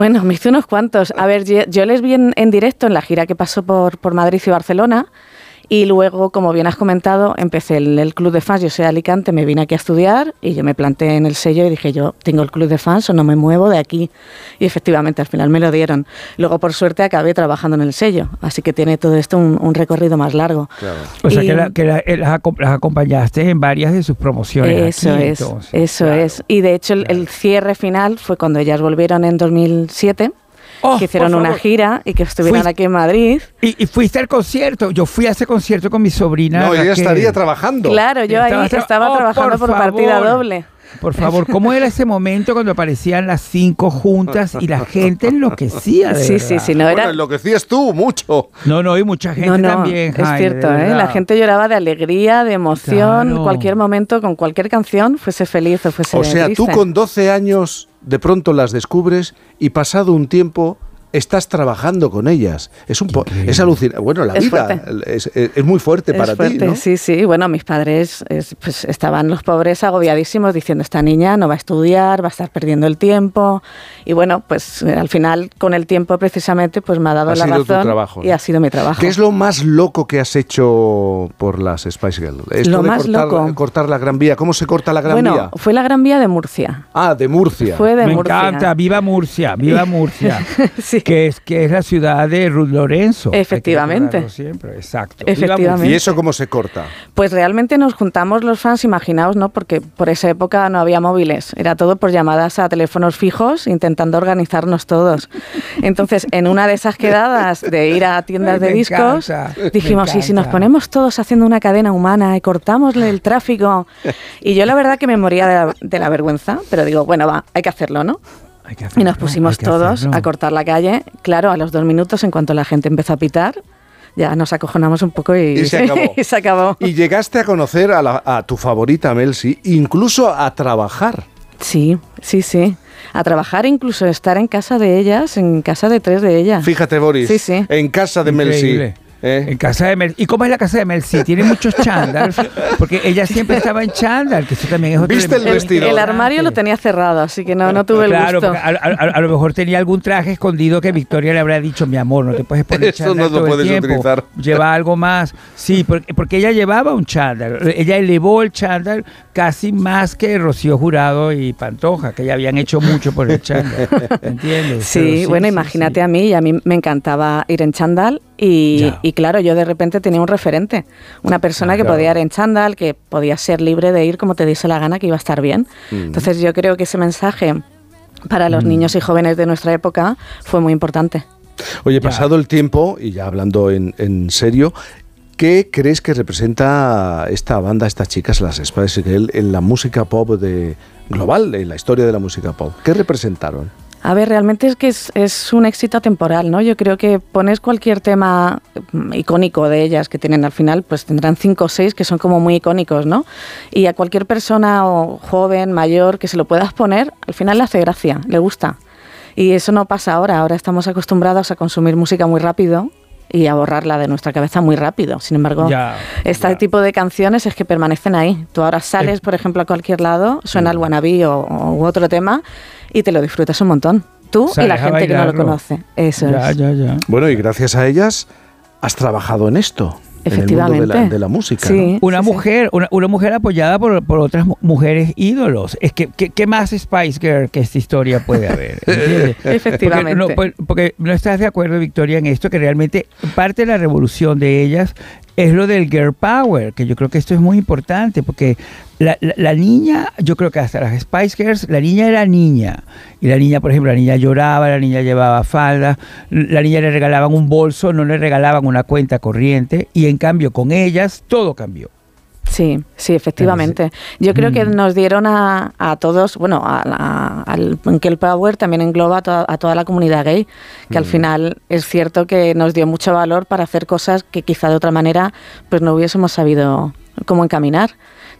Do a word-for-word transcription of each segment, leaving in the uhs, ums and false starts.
Bueno, me hice unos cuantos. A ver, yo, yo les vi en, en directo en la gira que pasó por, por Madrid y Barcelona. Y luego, como bien has comentado, empecé el, el club de fans. Yo soy de Alicante, me vine aquí a estudiar y yo me planté en el sello y dije, yo tengo el club de fans o no me muevo de aquí. Y efectivamente, al final me lo dieron. Luego, por suerte, acabé trabajando en el sello. Así que tiene todo esto un, un recorrido más largo. Claro. O sea, y, que, la, que la, las, las acompañaste en varias de sus promociones. Eso aquí, es, entonces. eso Claro, es. Y de hecho, el, claro. el cierre final fue cuando ellas volvieron en dos mil siete. Oh, que hicieron una gira y que estuvieron Fui, aquí en Madrid. Y, y fuiste al concierto. Yo fui a ese concierto con mi sobrina. No, ella Raquel. estaría trabajando. Claro, yo ahí Estaba, estaba oh, trabajando por, por por partida favor. doble. Por favor, ¿cómo era ese momento cuando aparecían las cinco juntas y la gente enloquecía? De Sí, verdad? sí, sí, no Bueno, era... enloquecías tú mucho. No, no, y mucha gente No, no, también. es Jaime, cierto, de ¿eh? verdad. La gente lloraba de alegría, de emoción, Claro. cualquier momento, con cualquier canción, fuese feliz o fuese O sea, triste. tú con doce años de pronto las descubres y pasado un tiempo estás trabajando con ellas. Es un po es alucinante. Bueno, la Es vida es, es, es muy fuerte Es para fuerte, ti, ¿no? sí, sí. Bueno, mis padres es, pues, estaban los pobres agobiadísimos diciendo, esta niña no va a estudiar, va a estar perdiendo el tiempo. Y bueno, pues al final, con el tiempo precisamente, pues me ha dado Ha la sido tu razón trabajo, y ¿no? ha sido mi trabajo. ¿Qué es lo más loco que has hecho por las Spice Girls? Esto Lo de más cortar, loco. cortar la Gran Vía. ¿Cómo se corta la Gran Bueno, Vía? fue la Gran Vía de Murcia. Ah, de Murcia. Fue de Me Murcia. encanta, viva Murcia, viva Murcia. Sí. que, es, que es la ciudad de Ruth Lorenzo. Efectivamente. Hay que recordarlo siempre, exacto. Viva Efectivamente. Murcia. ¿Y eso cómo se corta? Pues realmente nos juntamos los fans, imaginaos, ¿no? Porque por esa época no había móviles, era todo por llamadas a teléfonos fijos, intentando organizarnos todos. Entonces, en una de esas quedadas de ir a tiendas Ay, de me discos, encanta, me dijimos, ¿y si nos encanta. ponemos todos haciendo una cadena humana y cortamos el tráfico? Y yo la verdad que me moría de la, de la vergüenza, pero digo, bueno, va, hay que hacerlo, ¿no? Hay que Y hacerlo, nos pusimos hay que todos hacerlo. a cortar la calle. Claro, a los dos minutos, en cuanto la gente empezó a pitar, ya nos acojonamos un poco y, Y se acabó. y se acabó. Y llegaste a conocer a, la, a tu favorita Mel C, incluso a trabajar. Sí, sí, sí. A trabajar, incluso estar en casa de ellas, en casa de tres de ellas. Fíjate, Boris, Sí, sí. en casa de Mel C. Increíble. ¿eh? En casa de Mel. ¿Y cómo es la casa de Mel C? Tiene muchos chándals, porque ella siempre estaba en chándal, que eso también es otro ¿Viste el elemento vestido? El importante. armario lo tenía cerrado, así que no, no tuve el Claro, gusto. porque a, a- a lo mejor tenía algún traje escondido que Victoria le habrá dicho, mi amor, no te puedes poner Eso chándal no lo todo el puedes tiempo. utilizar. Lleva algo más. Sí, porque, porque ella llevaba un chándal. Ella elevó el chándal casi más que Rocío Jurado y Pantoja, que ya habían hecho mucho por el chándal. ¿Entiendes? Sí, Pero bueno, sí, imagínate sí. a mí, y a mí me encantaba ir en chándal y, Ya. y claro, yo de repente tenía un referente, una persona que Claro. podía ir en chándal, que podía ser libre de ir como te diese la gana, que iba a estar bien. Mm. Entonces yo creo que ese mensaje para los Mm. niños y jóvenes de nuestra época fue muy importante. Oye, Ya. pasado el tiempo, y ya hablando en, en serio, ¿qué crees que representa esta banda, estas chicas, las Spice Girls, en la música pop de global, en la historia de la música pop? ¿Qué representaron? A ver, realmente es que es, es un éxito temporal, ¿no? Yo creo que pones cualquier tema mm, icónico de ellas que tienen al final, pues tendrán cinco o seis que son como muy icónicos, ¿no? Y a cualquier persona o joven, mayor, que se lo puedas poner, al final le hace gracia, le gusta. Y eso no pasa ahora, ahora estamos acostumbrados a consumir música muy rápido y a borrarla de nuestra cabeza muy rápido. Sin embargo, Ya, este ya. tipo de canciones es que permanecen ahí. Tú ahora sales, por ejemplo, a cualquier lado, suena el Wannabe o, o u otro tema y te lo disfrutas un montón. Tú y Sales la a gente que no lo bailarlo. conoce. Eso Ya, es. ya, ya. Bueno, y gracias a ellas has trabajado en esto, en el mundo de la, Efectivamente. de la música. Sí. ¿no? Una mujer, una, una mujer apoyada por, por otras mu- mujeres ídolos. Es que, ¿qué, qué más Spice Girl que esta historia puede haber? ¿Entiendes? Efectivamente. Porque no, pues, porque no estás de acuerdo, Victoria, en esto, que realmente parte de la revolución de ellas es lo del girl power, que yo creo que esto es muy importante, porque la, la, la niña, yo creo que hasta las Spice Girls, la niña era niña, y la niña, por ejemplo, la niña lloraba, la niña llevaba falda, la niña le regalaban un bolso, no le regalaban una cuenta corriente, y en cambio con ellas todo cambió. Sí, sí, efectivamente. Yo creo que Mm. nos dieron a, a todos, bueno, a, a- al Girl Power también engloba a toda, a toda la comunidad gay, que al final es cierto que nos dio mucho valor para hacer cosas que quizá de otra manera pues no hubiésemos sabido cómo encaminar.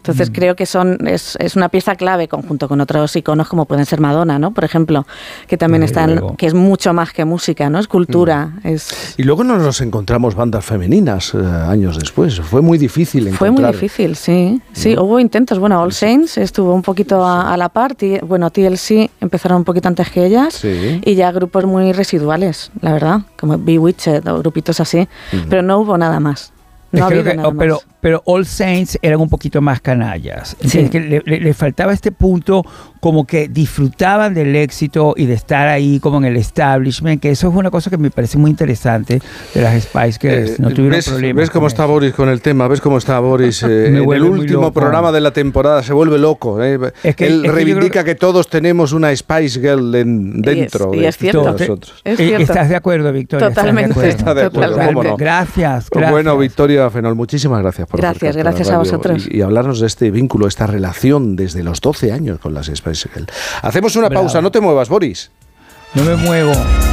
Entonces mm. creo que son es, es una pieza clave conjunto con otros iconos como pueden ser Madonna, ¿no? Por ejemplo, que también Desde están, luego. que es mucho más que música, ¿no? Es cultura. Mm. Es... Y luego nos encontramos bandas femeninas eh, años después. Fue muy difícil encontrar. Fue muy difícil, sí. Sí, ¿no? Hubo intentos. Bueno, All Saints estuvo un poquito a, a la par. T- bueno, T L C empezaron un poquito antes que ellas. Sí. Y ya grupos muy residuales, la verdad. Como Bewitched o grupitos así. Mm. Pero no hubo nada más. No es que, nada pero, pero All Saints eran un poquito más canallas. Sí. Es que le, le, le faltaba este punto como que disfrutaban del éxito y de estar ahí como en el establishment, que eso es una cosa que me parece muy interesante de las Spice Girls. Eh, no tuvieron ¿Ves, problemas. ¿Ves cómo está eso. Boris con el tema? ¿Ves cómo está Boris? Eh, en el último loco. programa de la temporada se vuelve loco. Eh. Es que, Él es reivindica que, que todos tenemos una Spice Girl en, dentro y es, de, y es cierto. de nosotros. Es cierto. ¿Estás de acuerdo, Victoria? Totalmente. ¿Estás de Está de acuerdo. Totalmente. No? Gracias, gracias. Bueno, Victoria Fenol, muchísimas gracias por Gracias, gracias a vosotros. Y, y hablarnos de este vínculo, esta relación desde los doce años con las Spice Girls. Hacemos una Bravo. pausa, no te muevas, Boris. No me muevo.